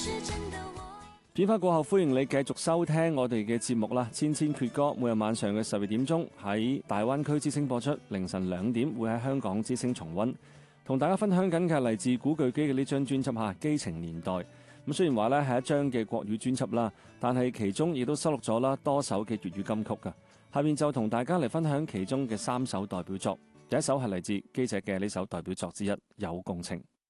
片花過後，歡迎你繼續收聽我哋嘅節目啦！千千闕歌每日晚上嘅12點鐘喺大灣區之聲播出，凌晨2點會喺香港之聲重溫。同大家分享緊嘅嚟自古巨基嘅呢張專輯《基情年代》。咁雖然話咧係一張嘅國語專輯啦，但係其中亦都收錄咗啦多首嘅粵語金曲噶。下面就同大家嚟分享其中嘅3首代表作。第一首係嚟自基姐嘅呢首代表作之一《有共情》。